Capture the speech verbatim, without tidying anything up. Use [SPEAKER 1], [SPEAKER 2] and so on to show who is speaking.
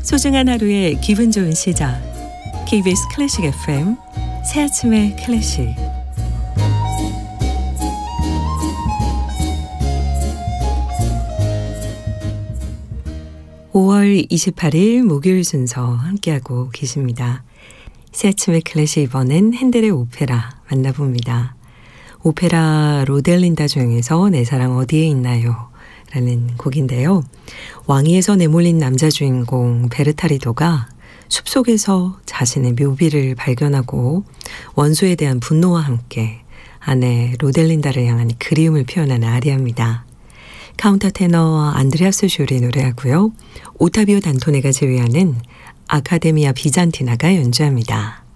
[SPEAKER 1] 소중한 하루의 기분 좋은 시작. 케이비에스 클래식 에프엠 새 아침의 클래식. 오월 이십팔일 목요일 순서 함께하고 계십니다. 새 아침의 클래식, 이번엔 핸델의 오페라 만나봅니다. 오페라 로델린다 중에서 내 사랑 어디에 있나요? 라는 곡인데요. 왕위에서 내몰린 남자 주인공 베르타리도가 숲속에서 자신의 묘비를 발견하고 원수에 대한 분노와 함께 아내 로델린다를 향한 그리움을 표현하는 아리아입니다. 카운터 테너 안드레아스 슈리 노래하고요. 오타비오 단토네가 제외하는 아카데미아 비잔티나가 연주합니다.